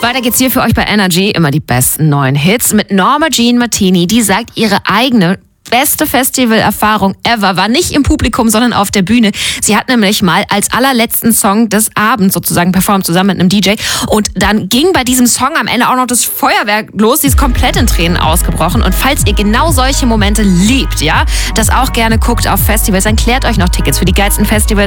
Weiter geht's hier für euch bei Energy. Immer die besten neuen Hits mit Norma Jean Martini. Die sagt, ihre eigene beste Festivalerfahrung ever war nicht im Publikum, sondern auf der Bühne. Sie hat nämlich mal als allerletzten Song des Abends sozusagen performt, zusammen mit einem DJ. Und dann ging bei diesem Song am Ende auch noch das Feuerwerk los. Sie ist komplett in Tränen ausgebrochen. Und falls ihr genau solche Momente liebt, ja, das auch gerne guckt auf Festivals, dann klärt euch noch Tickets für die geilsten Festivals